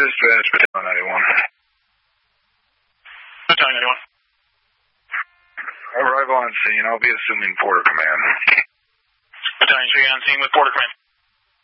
Dispatch, Battalion 91. Battalion 91. Arrival on scene. I'll be assuming Porter Command. Battalion 3 on scene with Porter Command.